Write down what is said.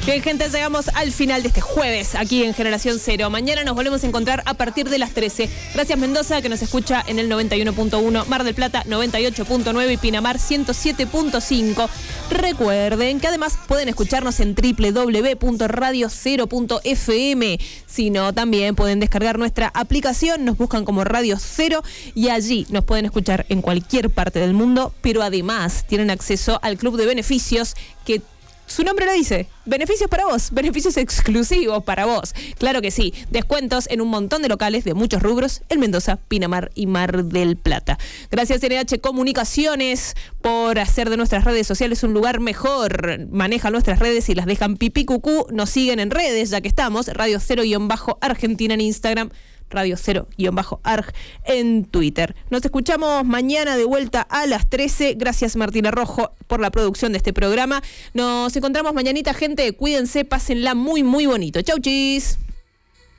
Bien, gente, llegamos al final de este jueves aquí en Generación Cero. Mañana nos volvemos a encontrar a partir de las 13. Gracias, Mendoza, que nos escucha en el 91.1, Mar del Plata 98.9 y Pinamar 107.5. Recuerden que además pueden escucharnos en www.radiocero.fm. Si no, también pueden descargar nuestra aplicación, nos buscan como Radio Cero y allí nos pueden escuchar en cualquier parte del mundo, pero además tienen acceso al club de beneficios que su nombre lo dice, beneficios para vos, beneficios exclusivos para vos. Claro que sí, descuentos en un montón de locales de muchos rubros en Mendoza, Pinamar y Mar del Plata. Gracias NH Comunicaciones por hacer de nuestras redes sociales un lugar mejor. Manejan nuestras redes y las dejan pipí cucú. Nos siguen en redes, ya que estamos, Radio Cero-Argentina en Instagram, Radio Cero-Arg en Twitter. Nos escuchamos mañana de vuelta a las 13. Gracias, Martina Rojo, por la producción de este programa. Nos encontramos mañanita, gente. Cuídense, pásenla muy, muy bonito. Chau, chis.